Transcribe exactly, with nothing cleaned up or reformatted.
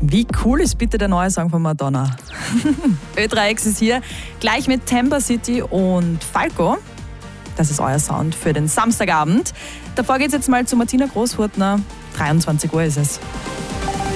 Wie cool ist bitte der neue Song von Madonna? Ö drei X ist hier, gleich mit Temper City und Falco. Das ist euer Sound für den Samstagabend. Davor geht's jetzt mal zu Martina Großhurtner. dreiundzwanzig Uhr ist es.